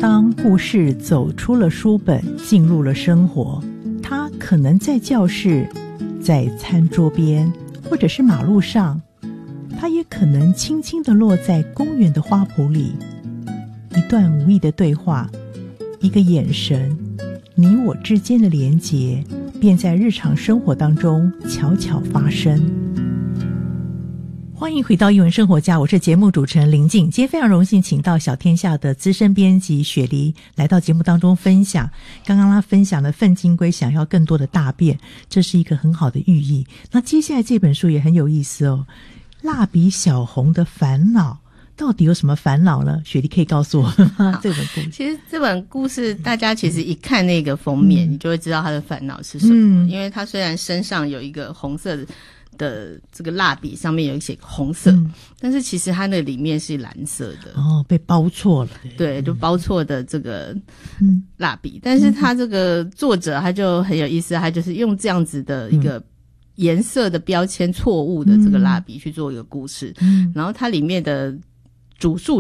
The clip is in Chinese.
当故事走出了书本，进入了生活，它可能在教室，在餐桌边，或者是马路上，它也可能轻轻地落在公园的花圃里。一段无意的对话，一个眼神，你我之间的连结，便在日常生活当中悄悄发生。欢迎回到艺文生活家，我是节目主持人林静。今天非常荣幸请到小天下的资深编辑雪梨来到节目当中分享。刚刚他分享了粪金龟想要更多的大便，这是一个很好的寓意。那接下来这本书也很有意思哦，蜡笔小红的烦恼到底有什么烦恼呢？雪莉可以告诉我吗？这本故事， 其实这本故事大家其实一看那个封面，你就会知道他的烦恼是什么。因为他虽然身上有一个红色的这个蜡笔，上面有写红色，但是其实它那里面是蓝色的。哦， 被包错了。 对，就包错的这个蜡笔。但是他这个作者他就很有意思，他就是用这样子的一个颜色的标签错误的这个蜡笔去做一个故事。然后它里面的主诉